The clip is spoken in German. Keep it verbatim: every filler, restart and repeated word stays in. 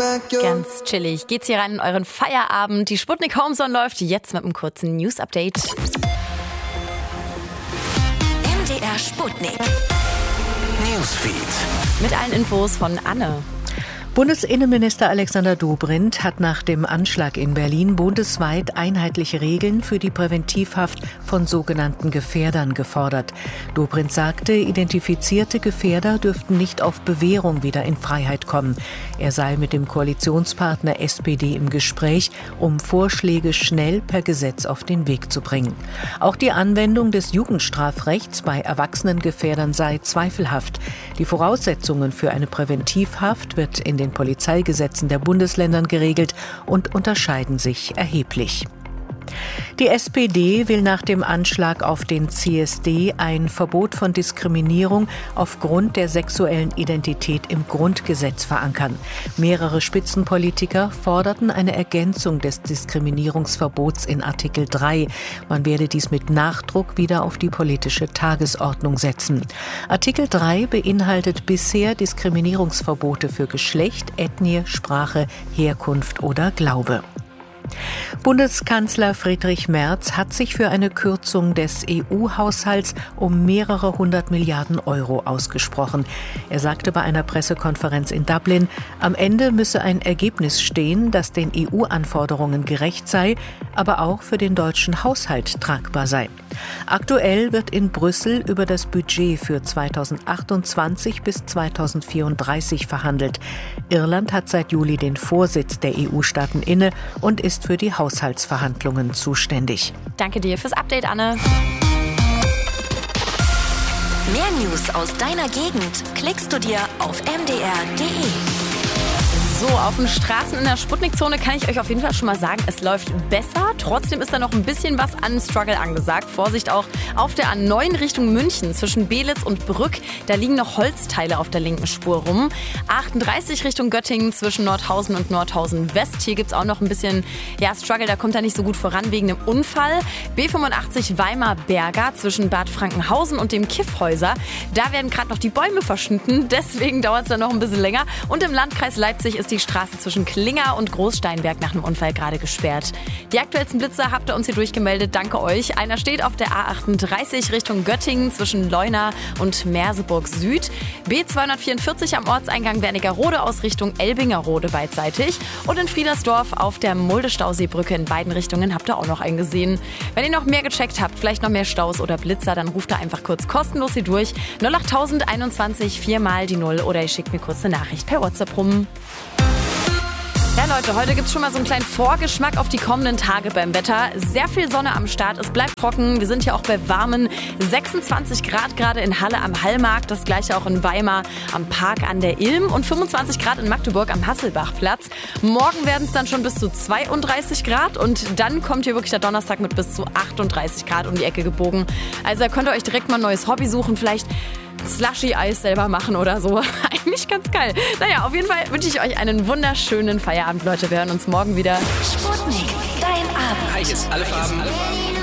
Ganz chillig geht's hier rein in euren Feierabend. Die Sputnik Homezone läuft jetzt mit einem kurzen News-Update. M D R Sputnik Newsfeed. Mit allen Infos von Anne. Bundesinnenminister Alexander Dobrindt hat nach dem Anschlag in Berlin bundesweit einheitliche Regeln für die Präventivhaft von sogenannten Gefährdern gefordert. Dobrindt sagte, identifizierte Gefährder dürften nicht auf Bewährung wieder in Freiheit kommen. Er sei mit dem Koalitionspartner S P D im Gespräch, um Vorschläge schnell per Gesetz auf den Weg zu bringen. Auch die Anwendung des Jugendstrafrechts bei Erwachsenengefährdern sei zweifelhaft. Die Voraussetzungen für eine Präventivhaft wird in den Polizeigesetzen der Bundesländern geregelt und unterscheiden sich erheblich. Die S P D will nach dem Anschlag auf den C S D ein Verbot von Diskriminierung aufgrund der sexuellen Identität im Grundgesetz verankern. Mehrere Spitzenpolitiker forderten eine Ergänzung des Diskriminierungsverbots in Artikel drei. Man werde dies mit Nachdruck wieder auf die politische Tagesordnung setzen. Artikel drei beinhaltet bisher Diskriminierungsverbote für Geschlecht, Ethnie, Sprache, Herkunft oder Glaube. Bundeskanzler Friedrich Merz hat sich für eine Kürzung des E U-Haushalts um mehrere hundert Milliarden Euro ausgesprochen. Er sagte bei einer Pressekonferenz in Dublin, am Ende müsse ein Ergebnis stehen, das den E U-Anforderungen gerecht sei, aber auch für den deutschen Haushalt tragbar sei. Aktuell wird in Brüssel über das Budget für zweitausendachtundzwanzig bis zweitausendvierunddreißig verhandelt. Irland hat seit Juli den Vorsitz der E U-Staaten inne und ist für die Haushaltsverhandlungen zuständig. Danke dir fürs Update, Anne. Mehr News aus deiner Gegend klickst du dir auf m d r punkt d e. So, auf den Straßen in der Sputnik-Zone kann ich euch auf jeden Fall schon mal sagen, es läuft besser. Trotzdem ist da noch ein bisschen was an Struggle angesagt. Vorsicht auch auf der A neun Richtung München zwischen Belitz und Brück. Da liegen noch Holzteile auf der linken Spur rum. achtunddreißig Richtung Göttingen zwischen Nordhausen und Nordhausen West. Hier gibt's auch noch ein bisschen ja, Struggle. Da kommt er nicht so gut voran wegen dem Unfall. B fünfundachtzig Weimar-Berger zwischen Bad Frankenhausen und dem Kiffhäuser. Da werden gerade noch die Bäume verschnitten. Deswegen dauert es dann noch ein bisschen länger. Und im Landkreis Leipzig ist die Straße zwischen Klinger und Großsteinberg nach einem Unfall gerade gesperrt. Die aktuellsten Blitzer habt ihr uns hier durchgemeldet. Danke euch. Einer steht auf der A achtunddreißig Richtung Göttingen zwischen Leuna und Merseburg Süd. B zweihundertvierundvierzig am Ortseingang Wernigerode aus Richtung Elbingerode beidseitig. Und in Friedersdorf auf der Mulde-Stauseebrücke in beiden Richtungen habt ihr auch noch einen gesehen. Wenn ihr noch mehr gecheckt habt, vielleicht noch mehr Staus oder Blitzer, dann ruft da einfach kurz kostenlos hier durch. null acht null null einundzwanzig vier mal die null oder ihr schickt mir kurz eine Nachricht per WhatsApp rum. Ja Leute, heute gibt's schon mal so einen kleinen Vorgeschmack auf die kommenden Tage beim Wetter. Sehr viel Sonne am Start, es bleibt trocken. Wir sind ja auch bei warmen sechsundzwanzig Grad gerade in Halle am Hallmarkt. Das gleiche auch in Weimar am Park an der Ilm und fünfundzwanzig Grad in Magdeburg am Hasselbachplatz. Morgen werden es dann schon bis zu zweiunddreißig Grad und dann kommt hier wirklich der Donnerstag mit bis zu achtunddreißig Grad um die Ecke gebogen. Also da könnt ihr euch direkt mal ein neues Hobby suchen, vielleicht Slushy-Eis selber machen oder so. Eigentlich ganz geil. Naja, auf jeden Fall wünsche ich euch einen wunderschönen Feierabend, Leute. Wir hören uns morgen wieder. Sputnik, dein Abend. Hi, hier ist alle Farben.